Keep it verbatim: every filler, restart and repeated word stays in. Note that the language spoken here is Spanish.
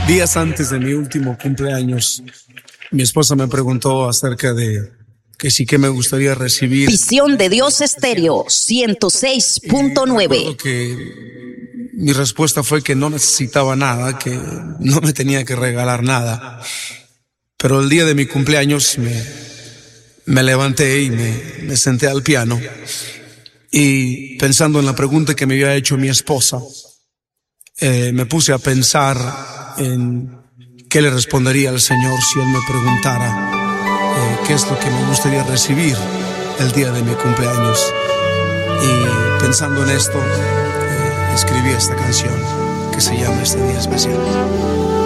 Días antes de mi último cumpleaños, mi esposa me preguntó acerca de que sí que me gustaría recibir. Visión de Dios Estéreo ciento seis punto nueve. Que mi respuesta fue que no necesitaba nada, que no me tenía que regalar nada. Pero el día de mi cumpleaños me, me levanté y me, me senté al piano y pensando en la pregunta que me había hecho mi esposa, eh, me puse a pensar en qué le respondería al Señor si Él me preguntara eh, qué es lo que me gustaría recibir el día de mi cumpleaños. Y pensando en esto, eh, escribí esta canción que se llama Este Día Especial.